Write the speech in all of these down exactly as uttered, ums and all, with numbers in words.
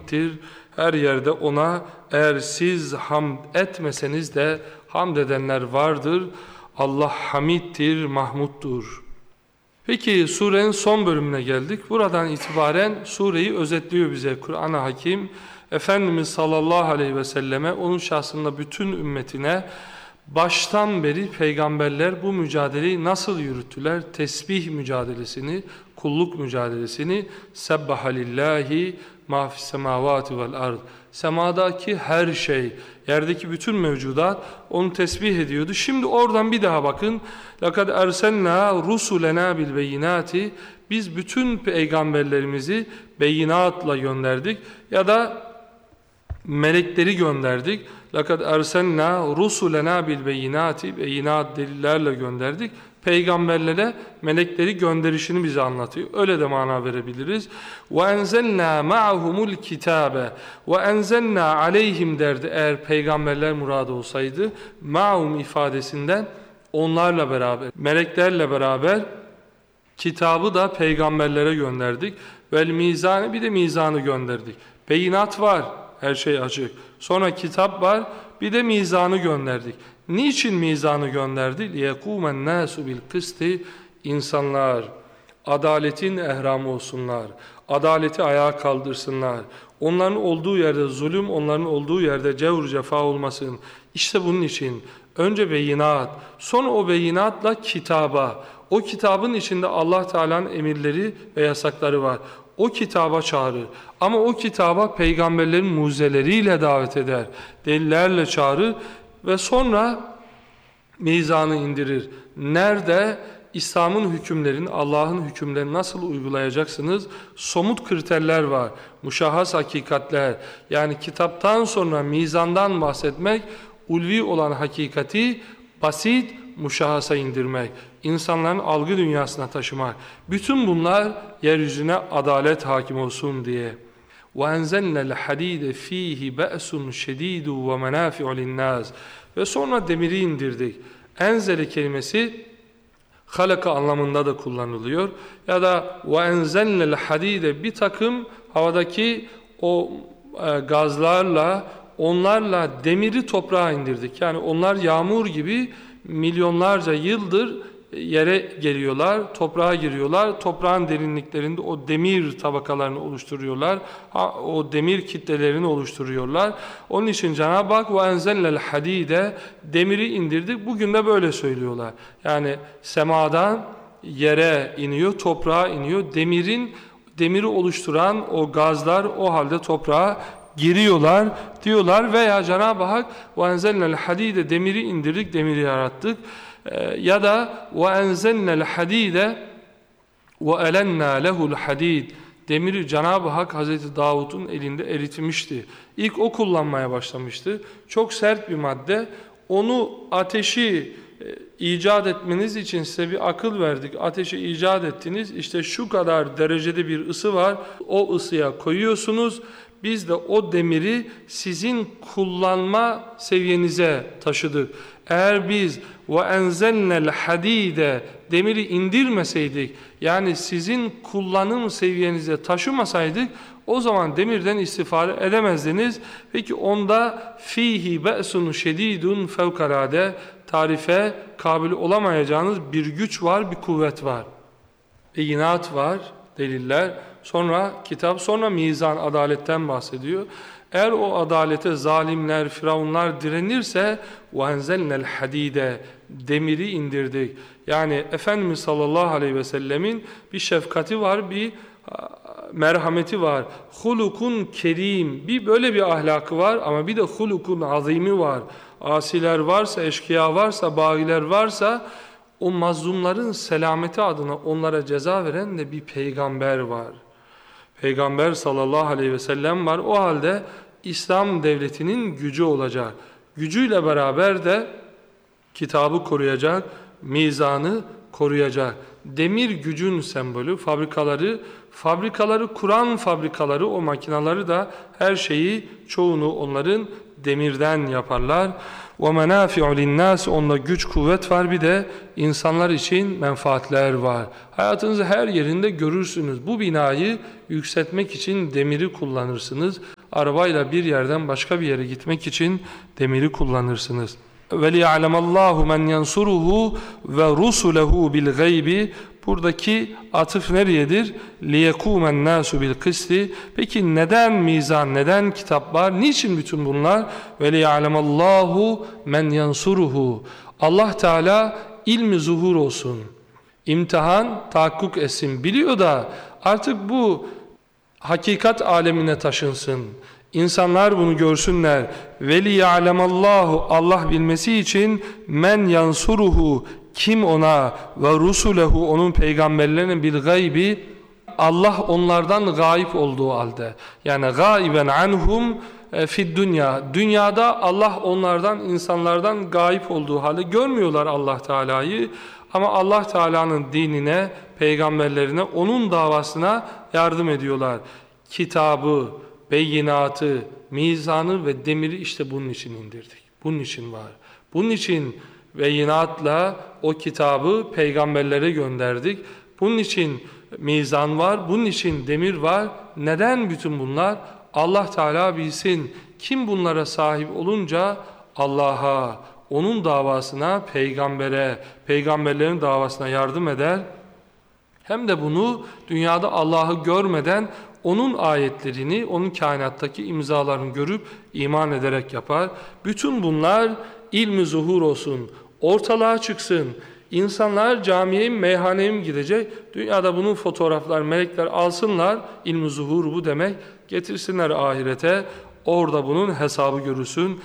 hamiddir. Her yerde ona, eğer siz hamd etmeseniz de hamd edenler vardır. Allah hamiddir, mahmuttur. Peki surenin son bölümüne geldik. Buradan itibaren sureyi özetliyor bize Kur'an-ı Hakim. Efendimiz sallallahu aleyhi ve selleme, onun şahsında bütün ümmetine baştan beri peygamberler bu mücadeleyi nasıl yürüttüler? Tesbih mücadelesini, kulluk mücadelesini. Sebbaha lillahi ma fis semavati vel ard. Semadaki her şey, yerdeki bütün mevcudat onu tesbih ediyordu. Şimdi oradan bir daha bakın. لَقَدْ اَرْسَلْنَا رُسُلَنَا بِالْبَيِّنَاتِ. Biz bütün peygamberlerimizi beyinatla gönderdik ya da melekleri gönderdik. لَقَدْ اَرْسَلْنَا رُسُلَنَا بِالْبَيِّنَاتِ. Beyinat delillerle gönderdik. Peygamberlere melekleri gönderişini bize anlatıyor. Öyle de mana verebiliriz. وَاَنْزَلْنَا مَعَهُمُ الْكِتَابَ وَاَنْزَلْنَا عَلَيْهِمْ derdi eğer peygamberler murad olsaydı. مَعَهُمْ ifadesinden onlarla beraber, meleklerle beraber kitabı da peygamberlere gönderdik. Vel mizanı, bir de mizanı gönderdik. Beyinat var, her şey açık. Sonra kitap var, bir de mizanı gönderdik. Niçin mizanı gönderdi? لِيَقُومَ النَّاسُ بِالْقِسْتِ. İnsanlar adaletin ehramı olsunlar. Adaleti ayağa kaldırsınlar. Onların olduğu yerde zulüm, onların olduğu yerde cevr cefa olmasın. İşte bunun için önce beyinat, sonra o beyinatla kitaba. O kitabın içinde Allah Teala'nın emirleri ve yasakları var. O kitaba çağırır. Ama o kitaba peygamberlerin mucizeleriyle davet eder. Delillerle çağırır ve sonra mizanı indirir. Nerede? İslam'ın hükümlerini, Allah'ın hükümlerini nasıl uygulayacaksınız? Somut kriterler var. Muşahhas hakikatler. Yani kitaptan sonra mizandan bahsetmek, ulvi olan hakikati basit muşahhasa indirmek, insanların algı dünyasına taşımak. Bütün bunlar yeryüzüne adalet hakim olsun diye. وَاَنْزَلْنَا الْحَد۪يدَ ف۪يهِ بَأْسٌ شَد۪يدٌ وَمَنَافِعُ لِلنَّاسِ. Ve sonra demiri indirdik. Enzeli kelimesi halaka anlamında da kullanılıyor. Ya da وَاَنْزَلْنَا الْحَد۪يدَ bir takım havadaki o e, gazlarla, onlarla demiri toprağa indirdik. Yani onlar yağmur gibi milyonlarca yıldır yere geliyorlar, toprağa giriyorlar. Toprağın derinliklerinde o demir tabakalarını oluşturuyorlar. O demir kitlelerini oluşturuyorlar. Onun için Cenab-ı Hak وَاَنْزَلَّ الْحَد۪يدَ demiri indirdik. Bugün de böyle söylüyorlar. Yani semadan yere iniyor, toprağa iniyor. Demirin, demiri oluşturan o gazlar o halde toprağa giriyorlar diyorlar. Veya Cenab-ı Hak وَاَنْزَلْنَا الْحَد۪يدَ demiri indirdik, demiri yarattık. Ya da وَاَنْزَلْنَا الْحَد۪يدَ وَاَلَنَّا لَهُ الْحَد۪يدِ demiri Cenab-ı Hak Hazreti Davud'un elinde eritmişti. İlk o kullanmaya başlamıştı. Çok sert bir madde. Onu ateşi e, icat etmeniz için size bir akıl verdik. Ateşi icat ettiniz. İşte şu kadar derecede bir ısı var. O ısıya koyuyorsunuz. Biz de o demiri sizin kullanma seviyenize taşıdık. Eğer biz وَاَنْزَلْنَا الْحَد۪يدَ demiri indirmeseydik, yani sizin kullanım seviyenize taşımasaydık, o zaman demirden istifade edemezdiniz. Peki onda fihi be'sun şedidun fevkalade, tarife kabil olamayacağınız bir güç var, bir kuvvet var. Beyinat var, deliller, sonra kitap, sonra mizan, adaletten bahsediyor. Eğer o adalete zalimler, firavunlar direnirse وَاَنْزَلْنَا الْحَد۪يدَ demiri indirdik. Yani Efendimiz sallallahu aleyhi ve sellemin bir şefkati var, bir merhameti var. Hulukun kerim, bir böyle bir ahlakı var ama bir de hulukun azimi var. Asiler varsa, eşkıya varsa, bagiler varsa o mazlumların selameti adına onlara ceza veren de bir peygamber var. Peygamber sallallahu aleyhi ve sellem var. O halde İslam devletinin gücü olacak. Gücüyle beraber de kitabı koruyacak, mizanı koruyacak. Demir gücün sembolü, fabrikaları, fabrikaları kuran fabrikaları, o makinaları da her şeyi, çoğunu onların demirden yaparlar. وَمَنَافِعُ لِلنَّاسِ onda güç, kuvvet var, bir de insanlar için menfaatler var. Hayatınızın her yerinde görürsünüz. Bu binayı yükseltmek için demiri kullanırsınız. arabayla bir yerden başka bir yere gitmek için demiri kullanırsınız. وَلِيَعْلَمَ اللّٰهُ مَنْ يَنْصُرُهُ وَرُسُلَهُ بِالْغَيْبِ. Buradaki atıf nereyedir? لِيَكُومَ النَّاسُ بِالْقِسْتِ. Peki neden mizan, neden kitaplar, niçin bütün bunlar? وَلِيَعْلَمَ اللّٰهُ مَنْ يَنْصُرُهُ. Allah Teala ilmi zuhur olsun, İmtihan tahakkuk etsin, biliyor da artık bu hakikat alemine taşınsın. İnsanlar bunu görsünler. Veli ya'lemallahu, Allah bilmesi için men yansuruhu, kim ona, ve rusulehu, onun peygamberlerinin bil gaybi, Allah onlardan gayip olduğu halde, yani gaiben anhum e, fid dünya, dünyada Allah onlardan, insanlardan gayip olduğu halde görmüyorlar Allah Teala'yı, ama Allah Teala'nın dinine, peygamberlerine, onun davasına yardım ediyorlar. Kitabı, beyinatı, mizanı ve demiri işte bunun için indirdik. Bunun için var. Bunun için beyinatla o kitabı peygamberlere gönderdik. Bunun için mizan var, bunun için demir var. Neden bütün bunlar? Allah Teala bilsin. Kim bunlara sahip olunca Allah'a, onun davasına, peygambere, peygamberlerin davasına yardım eder. Hem de bunu dünyada Allah'ı görmeden onun ayetlerini, onun kainattaki imzalarını görüp iman ederek yapar. Bütün bunlar ilmi zuhur olsun, ortalığa çıksın. İnsanlar camiye mi, meyhaneye mi gidecek? Dünyada bunun fotoğraflar, melekler alsınlar. İlmi zuhur bu demek. Getirsinler ahirete. Orada bunun hesabı görülsün.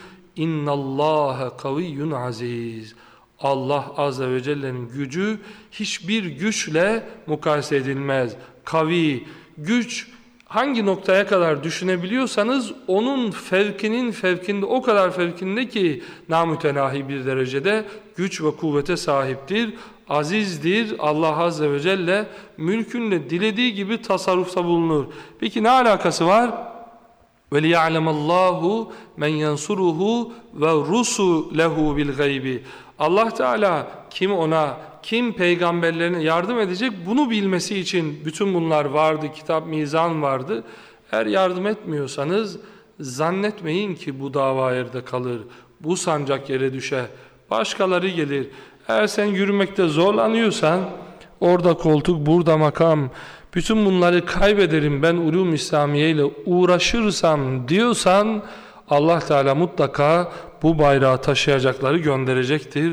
İnnallâhe kaviyyun aziz. Allah Azze ve Celle'nin gücü hiçbir güçle mukayese edilmez. Kavi, güç hangi noktaya kadar düşünebiliyorsanız onun fevkinin fevkinde, o kadar fevkinde ki namütenahi bir derecede güç ve kuvvete sahiptir. Azizdir. Allah Azze ve Celle mülkünde dilediği gibi tasarrufta bulunur. Peki ne alakası var? وَلِيَعْلَمَ اللّٰهُ مَنْ يَنْصُرُهُ وَرُسُلَهُ بِالْغَيْبِ. Allah Teala kim ona, kim peygamberlerine yardım edecek, bunu bilmesi için bütün bunlar vardı, kitap, mizan vardı. Eğer yardım etmiyorsanız zannetmeyin ki bu dava yerde kalır, bu sancak yere düşer, başkaları gelir. Eğer sen yürümekte zorlanıyorsan, orada koltuk, burada makam, bütün bunları kaybederim ben ulûm İslamiye ile uğraşırsam diyorsan, Allah Teala mutlaka bu bayrağı taşıyacakları gönderecektir.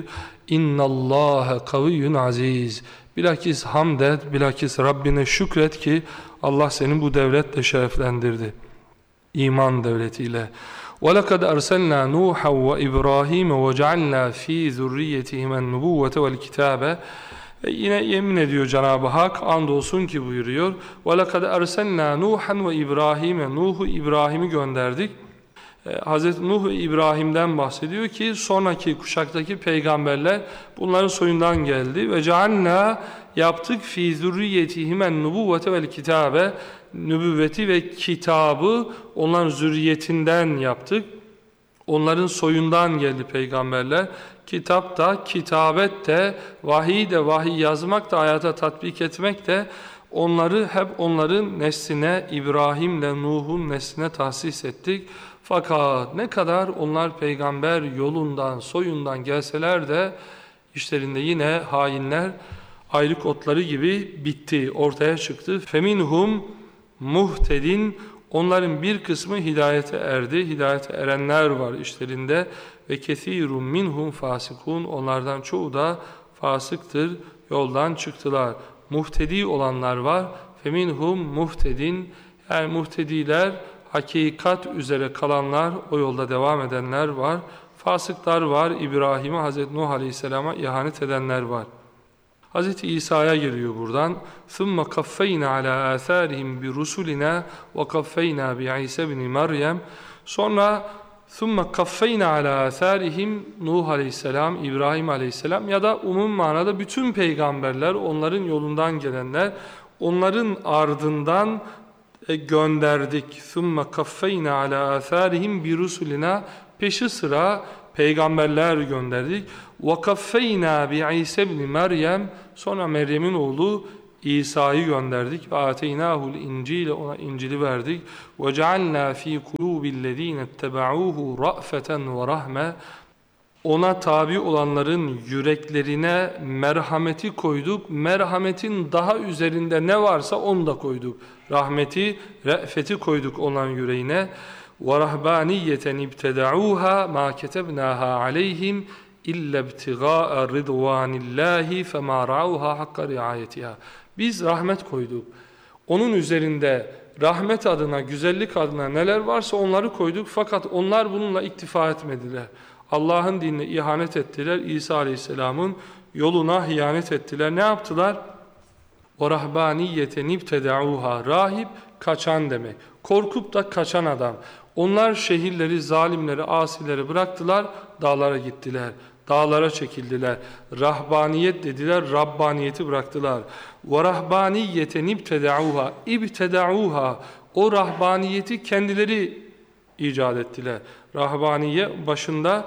İnnallâhe kaviyyun aziz. Bilakis hamd et, bilakis Rabbine şükret ki Allah seni bu devletle şereflendirdi. İman devletiyle. وَلَقَدْ أَرْسَلْنَا نُوحًا وَإِبْرَاهِيمَ وَجَعَلْنَا ف۪ي ذُرِّيَّتِهِمَ النُّبُوَّةَ وَالْكِتَابَ. E yine yemin ediyor Cenab-ı Hak, andolsun ki buyuruyor. وَلَقَدْ أَرْسَلْنَا نُوحًا وَإِبْرَاهِيمَ. Nuh'u, İbrahim'i gönderdik. Hazreti Nuh ve İbrahim'den bahsediyor ki sonraki kuşaktaki peygamberler bunların soyundan geldi. Ve cealna, yaptık, fi zürriyetihimen nubuvvete vel kitabe, nübüvveti ve kitabı onların zürriyetinden yaptık. Onların soyundan geldi peygamberler. Kitap da, kitabet de, vahiy de, vahiy yazmak da, hayata tatbik etmek de, onları hep onların nesline, İbrahim'le Nuh'un nesline tahsis ettik. Fakat ne kadar onlar peygamber yolundan, soyundan gelseler de işlerinde yine hainler ayrık otları gibi bitti, ortaya çıktı. Feminhum muhtedin, onların bir kısmı hidayete erdi, hidayete erenler var işlerinde. Ve kesirun minhum fasikun, onlardan çoğu da fasıktır, yoldan çıktılar. Muhtedi olanlar var. Feminhum muhtedin, yani muhtediler, hakikat üzere kalanlar, o yolda devam edenler var. Fasıklar var, İbrahim'e, Hazreti Nuh Aleyhisselam'a ihanet edenler var. Hazreti İsa'ya geliyor buradan. ثُمَّ قَفَّيْنَا عَلَى آثَارِهِمْ بِرُسُلِنَا وَقَفَّيْنَا بِعِيسَى بْنِ مَرْيَمْ. Sonra ثُمَّ قَفَّيْنَا عَلَى آثَارِهِمْ, Nuh Aleyhisselam, İbrahim Aleyhisselam ya da umum manada bütün peygamberler, onların yolundan gelenler, onların ardından gönderdik. ثُمَّ قَفَّيْنَا عَلَى آثَارِهِمْ بِرُسُلِنَا, peşi sıra peygamberler gönderdik. وَقَفَّيْنَا بِعِيسَى بْنِ مَرْيَمْ, sonra Meryem'in oğlu İsa'yı gönderdik. Ve ateynâhul İncil'e ona İncil'i verdik. Ve cealnâ fî kulûbillezîne ettebe'ûhu ra'feten ve rahme. Ona tabi olanların yüreklerine merhameti koyduk. Merhametin daha üzerinde ne varsa onu da koyduk. Rahmeti, re'feti koyduk onların yüreğine. وَرَهْبَانِيَّةً اِبْتَدَعُوهَا مَا كَتَبْنَاهَا عَلَيْهِمْ اِلَّا ابْتِغَاءَ رِضْوَانِ اللّٰهِ فَمَا رَعَوْهَا حَقَّ رِعَايَتِهَا. Biz rahmet koyduk. Onun üzerinde rahmet adına, güzellik adına neler varsa onları koyduk. Fakat onlar bununla iktifa etmediler. Allah'ın dinine ihanet ettiler. İsa Aleyhisselam'ın yoluna hıyanet ettiler. Ne yaptılar? وَرَهْبَانِيَّةً اِبْتَدَعُوهَا. Rahip, kaçan demek. Korkup da kaçan adam. Onlar şehirleri, zalimleri, asileri bıraktılar, dağlara gittiler. Dağlara çekildiler. Rahbaniyet dediler, Rabbaniyeti bıraktılar. وَرَهْبَانِيَّةً اِبْتَدَعُوهَا. اِبْتَدَعُوهَا. O rahbaniyeti kendileri icat ettiler. Rahbaniye başında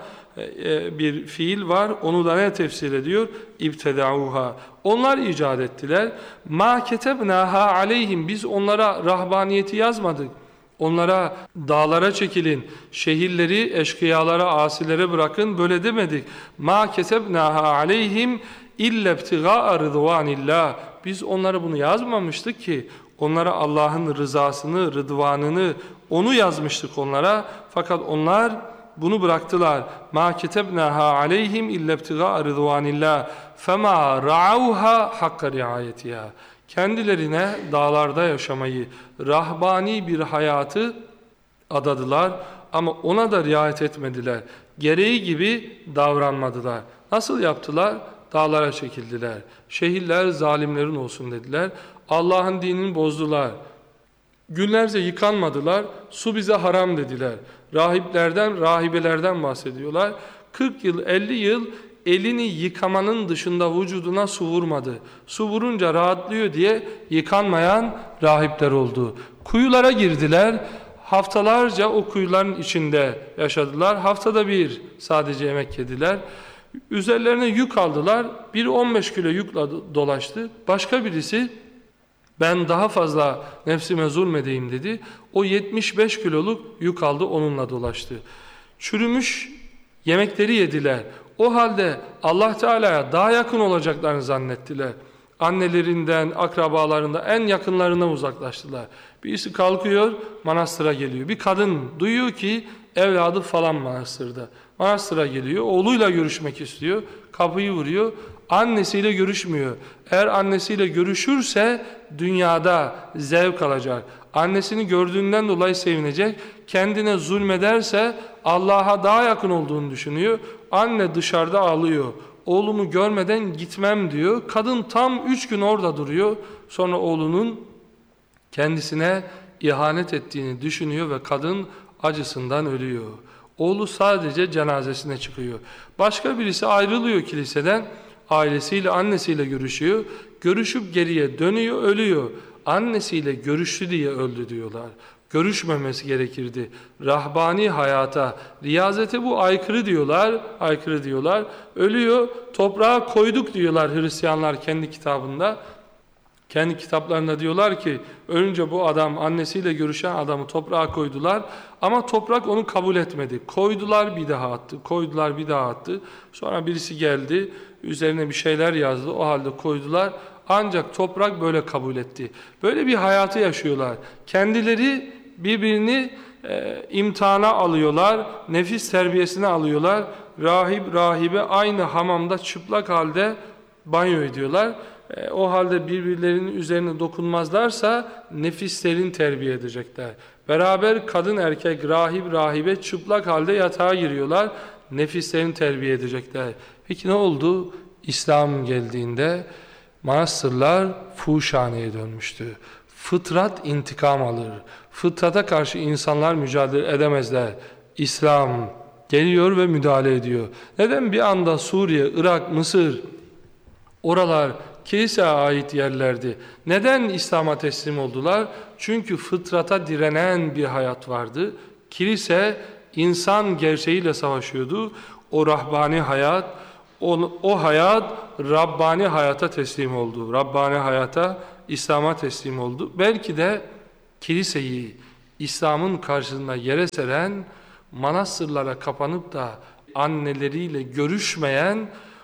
e, bir fiil var. Onu da ne tefsir ediyor? İbtedauha. Onlar icat ettiler. Ma ketebnaha aleyhim. Biz onlara rahbaniyeti yazmadık. Onlara dağlara çekilin, şehirleri eşkıyalara, asilere bırakın, böyle demedik. Ma ketebnaha aleyhim illa ibtigaa rıdvanillah. Biz onlara bunu yazmamıştık ki. Onlara Allah'ın rızasını, rıdvanını, onu yazmıştık onlara. Fakat onlar bunu bıraktılar. Ma ketebnaha aleyhim illa ibtigaa rıdvanillah. Fema ra'avha hakka riayetiha. Kendilerine dağlarda yaşamayı, rahbani bir hayatı adadılar ama ona da riayet etmediler. Gereği gibi davranmadılar. Nasıl yaptılar? Dağlara çekildiler. Şehirler zalimlerin olsun dediler. Allah'ın dinini bozdular. Günlerce yıkanmadılar. Su bize haram dediler. Rahiplerden, rahibelerden bahsediyorlar. kırk yıl, elli yıl elini yıkamanın dışında vücuduna su vurmadı. Su vurunca rahatlıyor diye yıkanmayan rahipler oldu. Kuyulara girdiler. Haftalarca o kuyuların içinde yaşadılar. Haftada bir sadece yemek yediler. Üzerlerine yük aldılar. Biri on beş kilo yükle dolaştı. Başka birisi ben daha fazla nefsime zulmedeyim dedi. O yetmiş beş kiloluk yük aldı, onunla dolaştı. Çürümüş yemekleri yediler. O halde Allah Teala'ya daha yakın olacaklarını zannettiler. Annelerinden, akrabalarından en yakınlarına uzaklaştılar. Birisi kalkıyor, manastıra geliyor. Bir kadın duyuyor ki evladı falan manastırda. Manastıra geliyor, oğluyla görüşmek istiyor. Kapıyı vuruyor, annesiyle görüşmüyor. Eğer annesiyle görüşürse dünyada zevk alacak. Annesini gördüğünden dolayı sevinecek. Kendine zulmederse Allah'a daha yakın olduğunu düşünüyor. Anne dışarıda ağlıyor. Oğlumu görmeden gitmem diyor. Kadın tam üç gün orada duruyor. Sonra oğlunun kendisine ihanet ettiğini düşünüyor ve kadın acısından ölüyor. Oğlu sadece cenazesine çıkıyor. Başka birisi ayrılıyor kiliseden. Ailesiyle, annesiyle görüşüyor. Görüşüp geriye dönüyor, ölüyor. Annesiyle görüştü diye öldü diyorlar. Görüşmemesi gerekirdi. Rahbani hayata, riyazete bu aykırı diyorlar, aykırı diyorlar. Ölüyor, toprağa koyduk diyorlar Hristiyanlar kendi kitabında. Kendi kitaplarında diyorlar ki önce bu adam, annesiyle görüşen adamı toprağa koydular ama toprak onu kabul etmedi. Koydular bir daha attı, koydular bir daha attı. Sonra birisi geldi, üzerine bir şeyler yazdı, o halde koydular. Ancak toprak böyle kabul etti. Böyle bir hayatı yaşıyorlar. Kendileri birbirini e, imtihana alıyorlar, nefis terbiyesine alıyorlar. Rahip, rahibe aynı hamamda çıplak halde banyo ediyorlar. E, o halde birbirlerinin üzerine dokunmazlarsa nefislerini terbiye edecekler. Beraber kadın erkek, rahip, rahibe çıplak halde yatağa giriyorlar. Nefislerini terbiye edecekler. Peki ne oldu? İslam geldiğinde manastırlar fuhuşhaneye dönmüştü. Fıtrat intikam alır. Fıtrata karşı insanlar mücadele edemezler. İslam geliyor ve müdahale ediyor. Neden bir anda Suriye, Irak, Mısır, oralar kiliseye ait yerlerdi? Neden İslam'a teslim oldular? Çünkü fıtrata direnen bir hayat vardı. Kilise insan gerçeğiyle savaşıyordu. O rahbani hayat, O, o hayat Rabbani hayata teslim oldu. Rabbani hayata, İslam'a teslim oldu. Belki de kiliseyi İslam'ın karşısında yere seren, manastırlara kapanıp da anneleriyle görüşmeyen,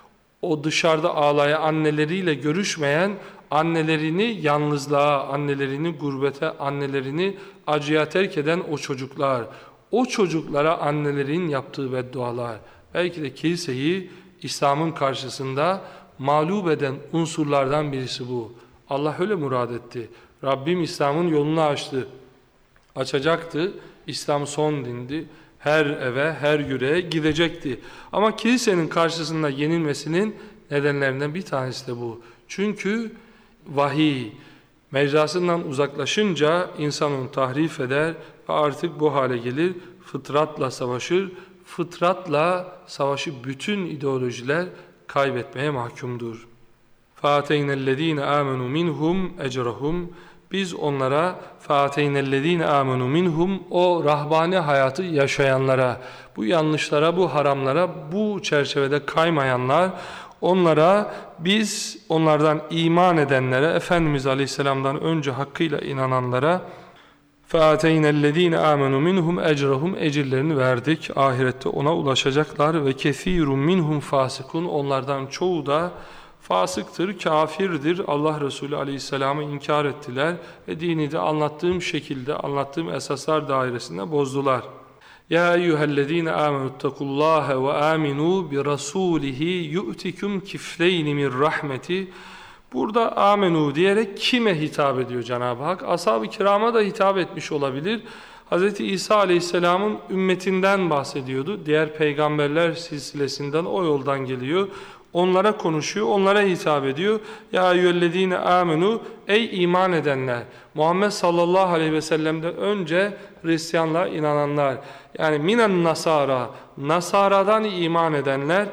o dışarıda ağlayan anneleriyle görüşmeyen, annelerini yalnızlığa, annelerini gurbete, annelerini acıya terk eden o çocuklar, o çocuklara annelerin yaptığı beddualar, belki de kiliseyi İslam'ın karşısında mağlup eden unsurlardan birisi bu. Allah öyle murad etti. Rabbim İslam'ın yolunu açtı. Açacaktı. İslam son dindi. Her eve, her yüreğe gidecekti. Ama kilisenin karşısında yenilmesinin nedenlerinden bir tanesi de bu. Çünkü vahiy mecrasından uzaklaşınca insan onu tahrif eder ve artık bu hale gelir. Fıtratla savaşır. Fıtratla savaşı bütün ideolojiler kaybetmeye mahkumdur. فَاَتَيْنَ الَّذ۪ينَ آمَنُوا مِنْهُمْ اَجْرَهُمْ Biz onlara فَاَتَيْنَ الَّذ۪ينَ آمَنُوا مِنْهُمْ o rahbani hayatı yaşayanlara, bu yanlışlara, bu haramlara, bu çerçevede kaymayanlar, onlara biz onlardan iman edenlere, Efendimiz Aleyhisselam'dan önce hakkıyla inananlara فَاَتَيْنَ الَّذ۪ينَ آمَنُوا مِنْهُمْ اَجْرَهُمْ ecirlerini verdik. Ahirette ona ulaşacaklar ve كَثِيرٌ مِنْهُمْ fasikun onlardan çoğu da fasıktır, kafirdir. Allah Resulü Aleyhisselam'ı inkar ettiler ve dini de anlattığım şekilde, anlattığım esaslar dairesinde bozdular. Ya eyyühellezine amenüttekullâhe ve âminû bi rasûlihi yu'tikum kifleyni min rahmeti. Burada amenu diyerek kime hitap ediyor Cenab-ı Hak? Ashab-ı kirama da hitap etmiş olabilir. Hz. İsa Aleyhisselam'ın ümmetinden bahsediyordu. Diğer peygamberler silsilesinden, o yoldan geliyor. Onlara konuşuyor, onlara hitap ediyor. Ya eyyühellezine amenu, ey iman edenler. Muhammed sallallahu aleyhi ve sellem'den önce Hristiyanlığa inananlar. Yani minen nasara, Nasara'dan iman edenler.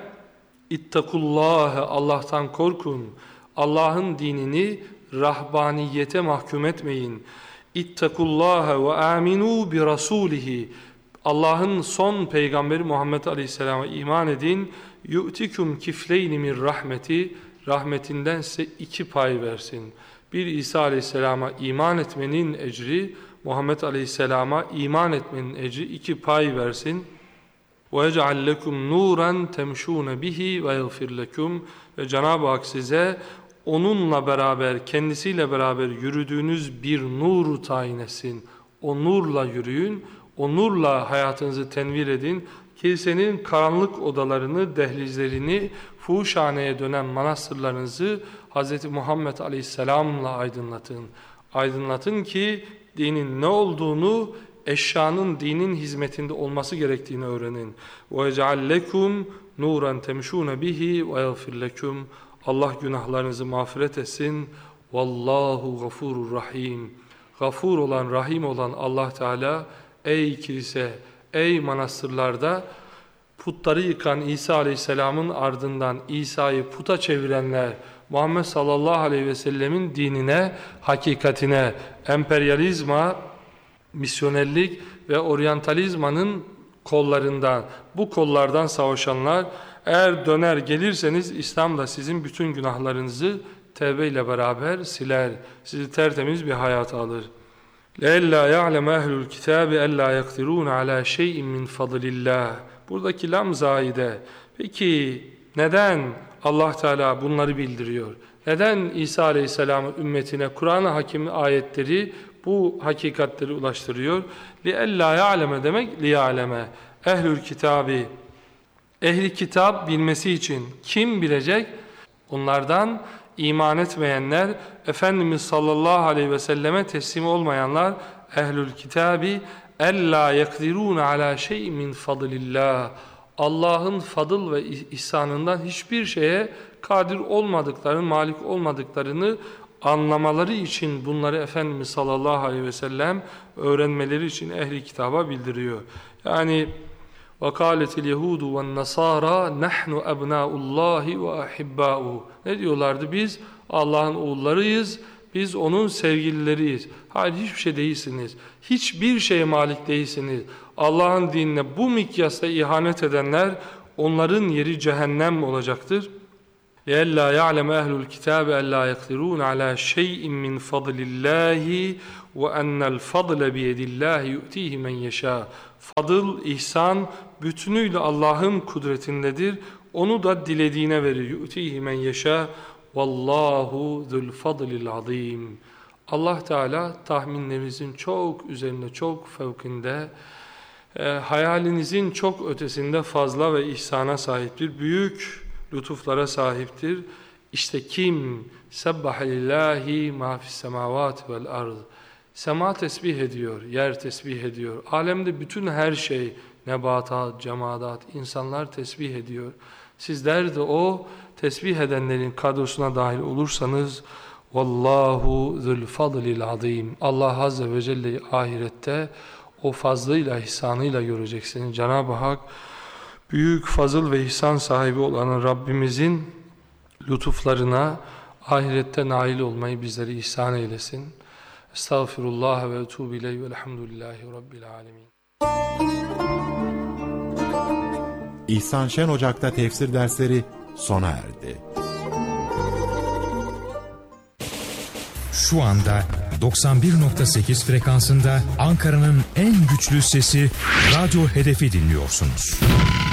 İttekullâhe, Allah'tan korkun. Allah'ın dinini rahbaniyete mahkum etmeyin. İttekullâhe ve âminû bi rasûlihi. Allah'ın son peygamberi Muhammed Aleyhisselam'a iman edin. Yu'tikum kifleyni min rahmeti. Rahmetinden size iki pay versin. Bir İsa Aleyhisselam'a iman etmenin ecri, Muhammed Aleyhisselam'a iman etmenin ecri iki pay versin. وَيَجْعَلْ لَكُمْ نُورًا تَمْشُونَ بِهِ وَيَغْفِرْ لَكُمْ Ve Cenab-ı Hak size onunla beraber, kendisiyle beraber yürüdüğünüz bir nuru tayin etsin. O nurla yürüyün, o nurla hayatınızı tenvir edin. Kilisenin karanlık odalarını, dehlizlerini, fuhuşhaneye dönen manastırlarınızı Hz. Muhammed Aleyhisselam'la aydınlatın. Aydınlatın ki dinin ne olduğunu, eşyanın dinin hizmetinde olması gerektiğini öğrenin. وَيَجْعَلْ لَكُمْ نُورًا تَمْشُونَ بِهِ وَيَغْفِرْ لَكُمْ Allah günahlarınızı mağfiret etsin. Vallahu gafurur rahim. Gafur olan, rahim olan Allah Teala, ey kilise, ey manastırlarda putları yıkan İsa Aleyhisselam'ın ardından İsa'yı puta çevirenler, Muhammed sallallahu aleyhi ve sellemin dinine, hakikatine, emperyalizma, misyonerlik ve oryantalizmanın kollarından, bu kollardan savaşanlar, eğer döner gelirseniz İslam da sizin bütün günahlarınızı tevbe ile beraber siler. Sizi tertemiz bir hayata alır. لَاَلَّا يَعْلَمَ اَهْلُ الْكِتَابِ اَلَّا يَقْدِرُونَ عَلَى شَيْءٍ مِّنْ فَضْلِ اللّٰهِ Buradaki lam zaide. Peki neden Allah Teala bunları bildiriyor? Neden İsa Aleyhisselam'ın ümmetine Kur'an-ı Hakim ayetleri bu hakikatleri ulaştırıyor? لِاَلَّا يَعْلَمَ demek لِيَعْلَمَ Ehlül kitabi, ehli kitap bilmesi için kim bilecek? Onlardan iman etmeyenler, Efendimiz sallallahu aleyhi ve selleme teslim olmayanlar, ehlül kitabi ella yakdirun ala şey'in min fadlillah. Allah'ın fadıl ve ihsanından hiçbir şeye kadir olmadıklarını, malik olmadıklarını anlamaları için bunları Efendimiz sallallahu aleyhi ve sellem öğrenmeleri için ehli kitaba bildiriyor. Yani وَقَالَتِ الْيَهُودُ وَالنَّصَارَى نَحْنُ أَبْنَاءُ اللّٰهِ وَأَحِبَّاؤُهُ Ne diyorlardı? Biz Allah'ın oğullarıyız, biz onun sevgilileriyiz. Hayır, hiçbir şey değilsiniz. Hiçbir şeye malik değilsiniz. Allah'ın dinine bu mikyasla ihanet edenler, onların yeri cehennem olacaktır. لِأَلَّا يَعْلَمَ أَهْلُ الْكِتَابِ أَلَّا يَقْدِرُونَ عَلَى شَيْءٍ مِّنْ فَضْلِ اللّٰهِ وَأَنَّ الْفَضْلَ بِيَدِ اللّٰهِ يُؤْتِيهِ مَنْ يَشَاءُ. Fadıl, ihsan bütünüyle Allah'ın kudretindedir. Onu da dilediğine verir. يُؤْتِيهِ مَنْ يَشَاءُ وَاللّٰهُ ذُو الْفَضْلِ الْعَظِيمِ. Allah Teala tahminlerinizin çok üzerinde, çok fevkinde, e, hayalinizin çok ötesinde fazla ve ihsana sahiptir. Büyük lütuflara sahiptir. İşte kim sebbahe lillahi ma fis semavati vel ard. Sema tesbih ediyor, yer tesbih ediyor. Alemde bütün her şey, nebatat, cemadat, insanlar tesbih ediyor. Sizler de o tesbih edenlerin kadrosuna dahil olursanız vallahu zul fadlil azim. Allah azze ve celle ahirette o fazlıyla, ihsanıyla göreceksiniz. Cenab-ı Hak büyük fazıl ve ihsan sahibi olan Rabbimizin lütuflarına ahirette nail olmayı bizleri ihsan eylesin. Estağfirullah ve etûbü ileyh velhamdülillahi rabbil alemin. İhsan Şen Ocak'ta tefsir dersleri sona erdi. Şu anda doksan bir nokta sekiz frekansında Ankara'nın en güçlü sesi Radyo Hedef'i dinliyorsunuz.